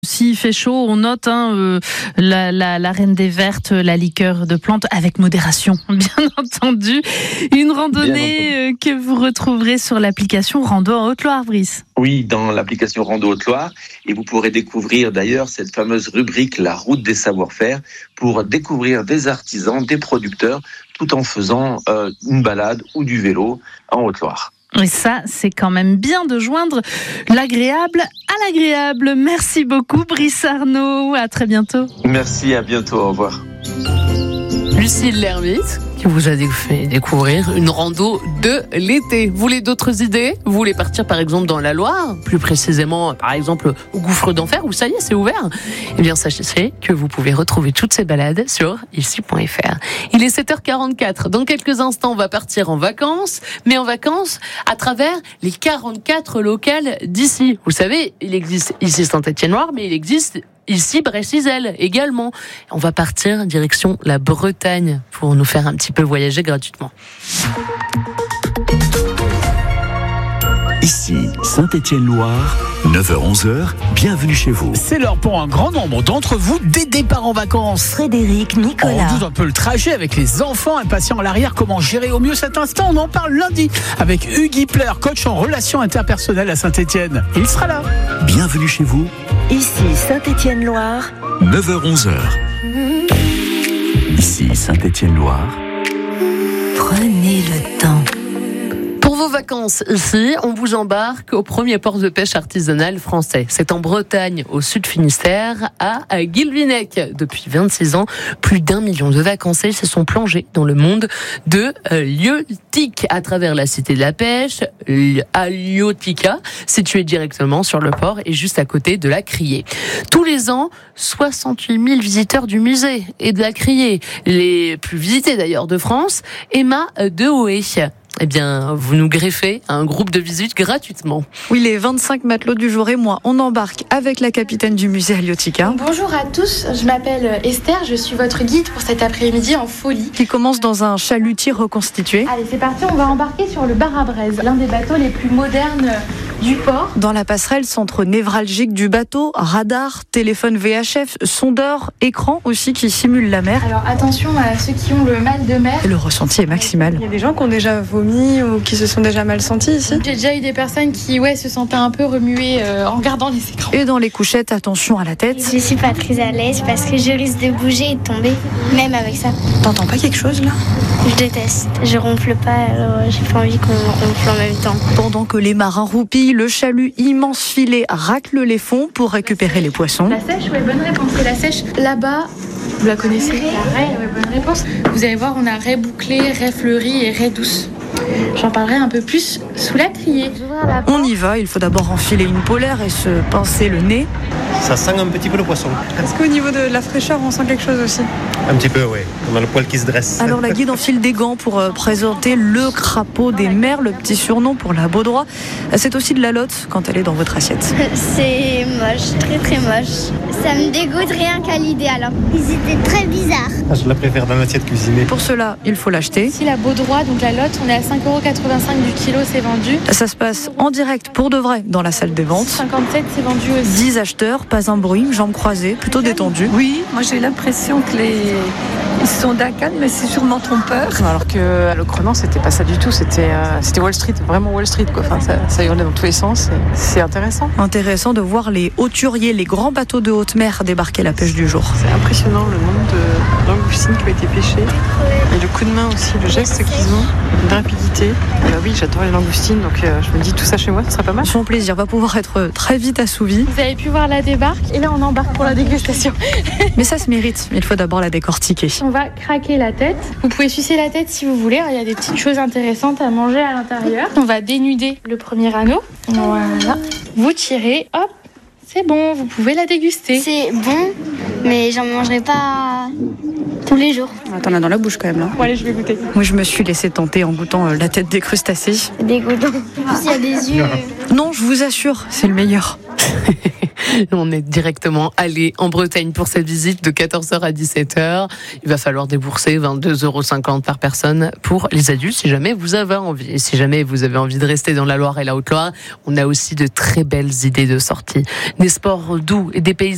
S'il fait chaud, on note la Reine des Vertes, la liqueur de plantes, avec modération, bien entendu. Une randonnée que vous retrouverez sur l'application Rando en Haute-Loire, Brice. Oui, dans l'application Rando Haute-Loire. Et vous pourrez découvrir d'ailleurs cette fameuse rubrique La route des savoir-faire pour découvrir des artisans, des producteurs, tout en faisant une balade ou du vélo en Haute-Loire. Et ça, c'est quand même bien de joindre l'agréable à l'agréable. Merci beaucoup, Brice Arnaud. À très bientôt. Merci, à bientôt. Au revoir. Lucille Lermite, qui vous a fait découvrir une rando de l'été. Vous voulez d'autres idées ? Vous voulez partir par exemple dans la Loire, plus précisément par exemple au Gouffre d'Enfer, où ça y est, c'est ouvert ? Eh bien, sachez que vous pouvez retrouver toutes ces balades sur ici.fr. Il est 7h44. Dans quelques instants, on va partir en vacances, mais en vacances à travers les 44 locales d'ici. Vous savez, il existe ici Saint-Étienne-Loire, mais il existe ici, Brécizelle également. On va partir direction la Bretagne pour nous faire un petit peu voyager gratuitement. Ici, Saint-Étienne-Loire, 9h-11h, bienvenue chez vous. C'est l'heure pour un grand nombre d'entre vous des départs en vacances. Frédéric, Nicolas. On doute un peu le trajet avec les enfants impatients à l'arrière. Comment gérer au mieux cet instant ? On en parle lundi avec Hugues Hippler, coach en relations interpersonnelles à Saint-Étienne. Il sera là. Bienvenue chez vous. Ici, Saint-Étienne-Loire. 9h-11h. Ici, Saint-Étienne-Loire. Prenez le temps. Pour vos vacances ici, on vous embarque au premier port de pêche artisanal français. C'est en Bretagne, au sud Finistère, à Guilvinec. Depuis 26 ans, plus d'1 million de vacanciers se sont plongés dans le monde de Liotique à travers la cité de la pêche, à Liotica, située directement sur le port et juste à côté de la Criée. Tous les ans, 68 000 visiteurs du musée et de la Criée, les plus visités d'ailleurs de France, Emma Dehoé. Eh bien, vous nous greffez un groupe de visite gratuitement. Oui, les 25 matelots du jour et moi, on embarque avec la capitaine du musée à Liotica. Bonjour à tous, je m'appelle Esther, je suis votre guide pour cet après-midi en folie. Qui commence dans un chalutier reconstitué. Allez, c'est parti, on va embarquer sur le bar à braise, l'un des bateaux les plus modernes du port. Dans la passerelle, centre névralgique du bateau, radar, téléphone VHF, sondeur, écran aussi qui simule la mer. Alors attention à ceux qui ont le mal de mer. Et le ressenti est maximal. Il y a des gens qui ont déjà vomi ou qui se sont déjà mal sentis ici. J'ai déjà eu des personnes qui se sentaient un peu remuées en regardant les écrans. Et dans les couchettes, attention à la tête. Je suis pas très à l'aise parce que je risque de bouger et de tomber, même avec ça. T'entends pas quelque chose là ? Je déteste, je ronfle pas, alors j'ai pas envie qu'on ronfle en même temps. Pendant que les marins roupillent, le chalut immense filet racle les fonds pour récupérer les poissons. La sèche, bonne réponse. C'est la sèche là-bas. Vous la connaissez ? La raie, bonne réponse. Vous allez voir, on a raie bouclée, raie fleurie et raie douce. J'en parlerai un peu plus sous la criée. On y va, il faut d'abord enfiler une polaire et se pincer le nez. Ça sent un petit peu le poisson. Est-ce qu'au niveau de la fraîcheur, on sent quelque chose aussi ? Un petit peu, oui. On a le poil qui se dresse. Alors la guide enfile des gants pour présenter le crapaud des mers, le petit surnom pour la baudroie. C'est aussi de la lotte quand elle est dans votre assiette. C'est moche, très très moche. Ça me dégoûte rien qu'à l'idée alors. Ils étaient très bizarres. Je la préfère dans l'assiette cuisinée. Pour cela, il faut l'acheter. Ici la baudroie, donc la lotte, on est à 5,85 € du kilo, c'est vendu. Ça se passe en direct pour de vrai dans la salle des ventes. 57, c'est vendu aussi. 10 acheteurs, pas un bruit, jambes croisées, plutôt détendu. Oui, moi j'ai l'impression que ils sont d'un calme, mais c'est sûrement trompeur. Alors que le Creusement, c'était pas ça du tout, c'était Wall Street, vraiment Wall Street quoi. Enfin, ça hurlait dans tous les sens. C'est intéressant. Intéressant de voir les hauturiers, les grands bateaux de haute mer débarquer la pêche du jour. C'est impressionnant le nombre de langoustines qui ont été pêchées. Et le coup de main aussi, le geste qu'ils ont, une rapidité. Oui, j'adore les langoustines, donc je me dis tout ça chez moi, ce serait pas mal. Son plaisir va pouvoir être très vite assouvi. Vous avez pu voir la débarque et là on embarque pour la dégustation. Mais ça se mérite, il faut d'abord la décortiquer. On va craquer la tête. Vous pouvez sucer la tête si vous voulez, il y a des petites choses intéressantes à manger à l'intérieur. On va dénuder le premier anneau. Voilà. Vous tirez, hop. C'est bon, vous pouvez la déguster. C'est bon, mais j'en mangerai pas tous les jours. T'en as dans la bouche quand même là. Bon allez, je vais goûter. Moi je me suis laissé tenter en goûtant la tête des crustacés. C'est dégoûtant. En plus il y a des yeux. Non, je vous assure, c'est le meilleur. On est directement allé en Bretagne pour cette visite de 14h à 17h. Il va falloir débourser 22,50 € par personne pour les adultes si jamais vous avez envie. Et si jamais vous avez envie de rester dans la Loire et la Haute-Loire, on a aussi de très belles idées de sortie. Des sports doux et des paysages